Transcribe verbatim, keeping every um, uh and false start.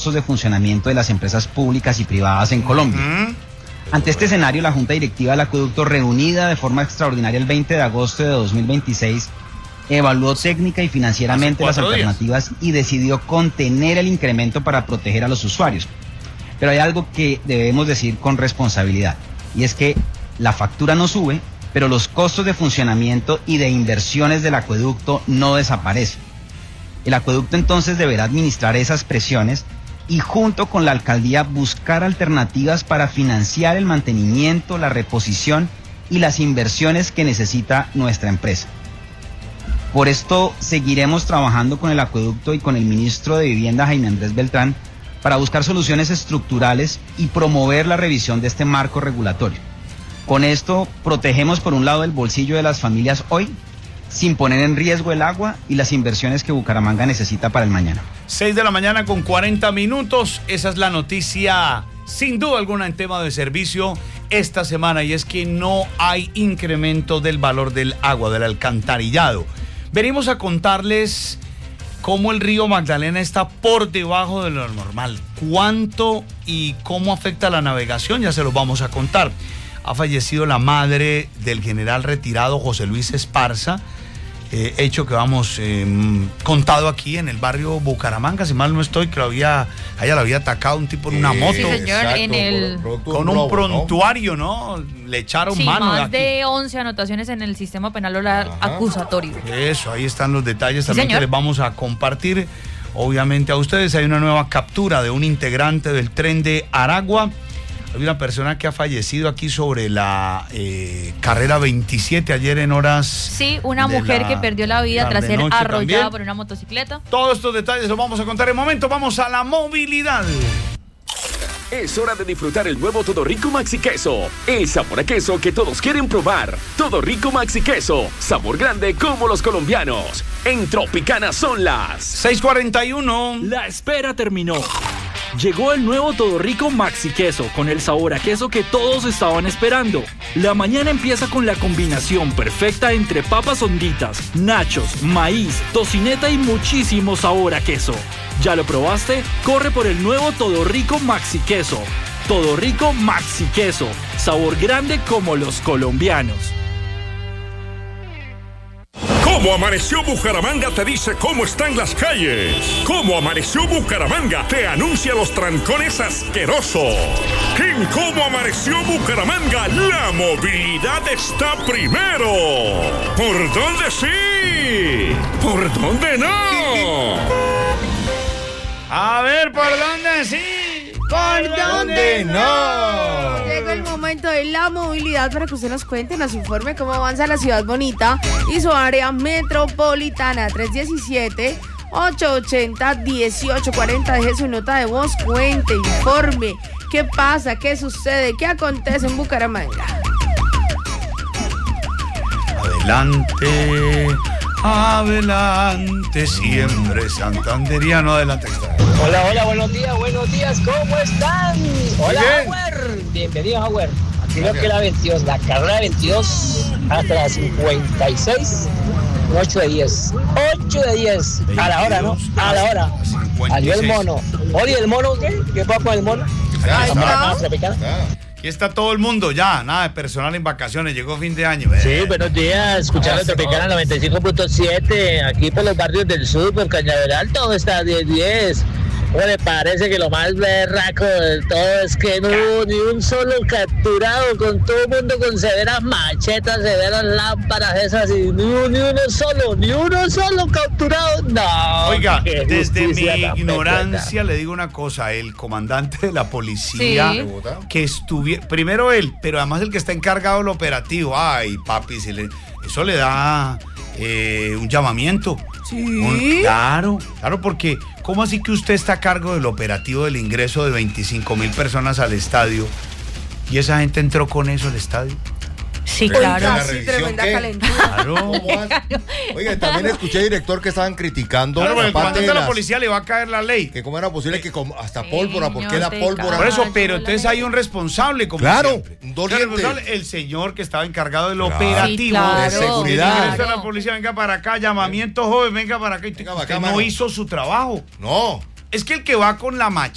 costos de funcionamiento de las empresas públicas y privadas en Colombia. Uh-huh. Ante este escenario, la Junta Directiva del Acueducto, reunida de forma extraordinaria el veinte de agosto de dos mil veintiséis, evaluó técnica y financieramente las alternativas días. y decidió contener el incremento para proteger a los usuarios. Pero hay algo que debemos decir con responsabilidad, y es que la factura no sube, pero los costos de funcionamiento y de inversiones del acueducto no desaparecen. El acueducto entonces deberá administrar esas presiones y junto con la alcaldía buscar alternativas para financiar el mantenimiento, la reposición y las inversiones que necesita nuestra empresa. Por esto seguiremos trabajando con el acueducto y con el ministro de Vivienda, Jaime Andrés Beltrán, para buscar soluciones estructurales y promover la revisión de este marco regulatorio. Con esto protegemos por un lado el bolsillo de las familias hoy, sin poner en riesgo el agua y las inversiones que Bucaramanga necesita para el mañana. seis de la mañana con cuarenta minutos, esa es la noticia sin duda alguna en tema de servicio esta semana, y es que no hay incremento del valor del agua, del alcantarillado. Venimos a contarles cómo el río Magdalena está por debajo de lo normal. ¿Cuánto y cómo afecta la navegación? Ya se los vamos a contar. Ha fallecido la madre del general retirado José Luis Esparza, eh, hecho que vamos eh, contado aquí en el barrio Bucaramanga, si mal no estoy, que lo había, a ella la había atacado un tipo en una moto. Sí, señor, Exacto, en el... con un prontuario, ¿no? Le echaron sí, mano. más de, de once anotaciones en el sistema penal oral acusatorio. Eso, ahí están los detalles sí, también señor. que les vamos a compartir. Obviamente a ustedes hay una nueva captura de un integrante del tren de Aragua. Hay una persona que ha fallecido aquí sobre la eh, carrera veintisiete ayer en horas. Sí, una mujer la, que perdió la vida tras ser arrollada también por una motocicleta. Todos estos detalles los vamos a contar en un momento. Vamos a la movilidad. Es hora de disfrutar el nuevo Todo Rico Maxi Queso. El sabor a queso que todos quieren probar. Todo Rico Maxi Queso. Sabor grande como los colombianos. En Tropicana son las seis cuarenta y uno. La espera terminó. Llegó el nuevo Todo Rico Maxi Queso con el sabor a queso que todos estaban esperando. La mañana empieza con la combinación perfecta entre papas honditas, nachos, maíz, tocineta y muchísimo sabor a queso. ¿Ya lo probaste? Corre por el nuevo Todo Rico Maxi Queso. Todo Rico Maxi Queso. Sabor grande como los colombianos. Cómo amaneció Bucaramanga te dice cómo están las calles. Cómo amaneció Bucaramanga te anuncia los trancones asquerosos. En Cómo amaneció Bucaramanga la movilidad está primero. ¿Por dónde sí? ¿Por dónde no? A ver, ¿por dónde sí? ¿Por dónde no? Llegó el momento de la movilidad para que usted nos cuente, nos informe cómo avanza la ciudad bonita y su área metropolitana. Tres uno siete, ocho ocho cero, uno ocho cuatro cero. Deje su nota de voz, cuente, informe. ¿Qué pasa? ¿Qué sucede? ¿Qué acontece en Bucaramanga? Adelante, adelante, siempre santanderiano, adelante. Hola, hola, buenos días, buenos días, ¿cómo están? Hola, Howard, bienvenido, Howard. Aquí lo que la veintidós, la carrera veintidós hasta la cincuenta y seis, ocho de diez, ocho de diez, a la hora, ¿no? A la hora. Salió el mono. Oye, ¿el mono qué? ¿Qué pasa con el mono? Ahí está. Aquí está todo el mundo ya, nada de personal en vacaciones, llegó fin de año. Sí, buenos días, escuchando Tropicana noventa y cinco punto siete, aquí por los barrios del sur, por Cañaveral, todo está diez diez. ¿Cómo le parece que lo más berraco de todo es que no hubo ni un solo capturado, con todo el mundo con severas machetas, severas lámparas esas, y ni, ni uno solo, ni uno solo capturado? No. Oiga, desde mi ignorancia le digo una cosa, el comandante de la policía, sí, que estuviera, primero él, pero además el que está encargado del operativo, ay papi, si le, eso le da eh, un llamamiento. Sí. Un, claro, claro, porque ¿cómo así que usted está a cargo del operativo del ingreso de veinticinco mil personas al estadio y esa gente entró con eso al estadio? Sí, claro. Sí, tremenda calentura. Claro. Oiga, también escuché, director, que estaban criticando. Claro, el comandante de la policía le va a caer la ley. Que cómo era posible que con, hasta pólvora, ¿por qué la pólvora? Por eso, pero entonces hay un responsable, como claro, siempre. un doliente. El señor que estaba encargado del claro, operativo sí, claro, de seguridad. Claro. La policía, venga para acá, llamamiento joven, venga para acá. Y venga, usted no hizo su trabajo. No. Es que el que va con la macha